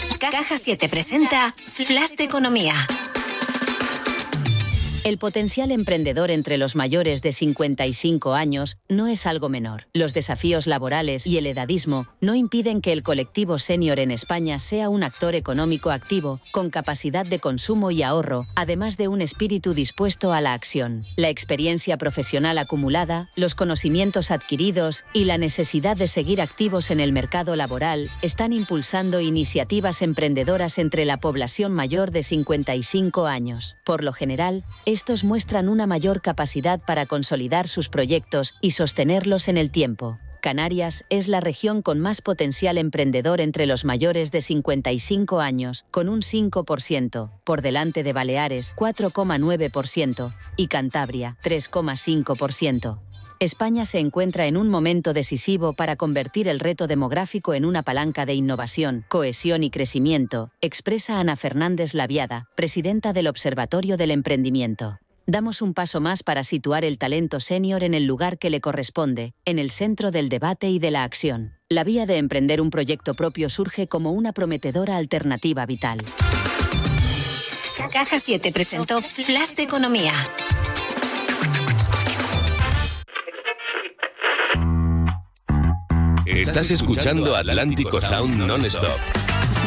Caja 7 presenta Flash de Economía. El potencial emprendedor entre los mayores de 55 años no es algo menor. Los desafíos laborales y el edadismo no impiden que el colectivo senior en España sea un actor económico activo, con capacidad de consumo y ahorro, además de un espíritu dispuesto a la acción. La experiencia profesional acumulada, los conocimientos adquiridos y la necesidad de seguir activos en el mercado laboral están impulsando iniciativas emprendedoras entre la población mayor de 55 años. Por lo general, estos muestran una mayor capacidad para consolidar sus proyectos y sostenerlos en el tiempo. Canarias es la región con más potencial emprendedor entre los mayores de 55 años, con un 5%, por delante de Baleares, 4,9%, y Cantabria, 3,5%. España se encuentra en un momento decisivo para convertir el reto demográfico en una palanca de innovación, cohesión y crecimiento, expresa Ana Fernández Laviada, presidenta del Observatorio del Emprendimiento. Damos un paso más para situar el talento senior en el lugar que le corresponde, en el centro del debate y de la acción. La vía de emprender un proyecto propio surge como una prometedora alternativa vital. Caja 7 presentó Flash de Economía. Estás escuchando Atlántico Sound Non-Stop.